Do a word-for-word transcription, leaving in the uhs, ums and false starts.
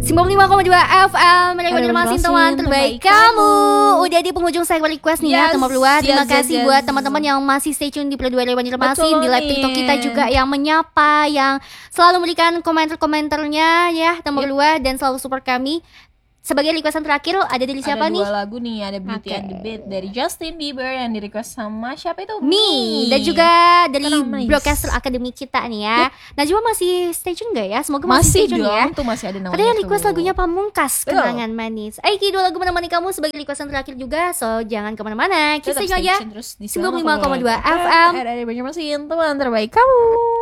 sembilan puluh lima koma dua F M Radio Banjarmasin, teman terbaik kamu. Udah di penghujung segmen request nih ya, teman berdua. Terima yes, kasih yes, buat yes. teman-teman yang masih stay tune di Radio Banjarmasin, di live nih. TikTok kita juga yang menyapa, yang selalu memberikan komentar-komentarnya ya, teman Yep. berdua, dan selalu support kami. Sebagai requestan terakhir ada dari siapa ada nih? Ada dua lagu nih, ada Beauty Okay. and the Beat dari Justin Bieber yang di request sama siapa itu? Mi, dan juga dari Nice. Broadcaster Academy kita nih ya. Yep. Najwa masih stay tune gak ya? Semoga masih, Masih stay tune dong, ya. tuh masih ada namanya. Ada yang request tuh. lagunya Pamungkas, Betul. Kenangan Manis. Aiki, dua lagu menemani kamu sebagai requestan terakhir juga. So jangan kemana-mana, kita Tetap stay tune stay aja tune terus di sembilan puluh lima koma dua F M R R Banjarmasin, teman terbaik kamu.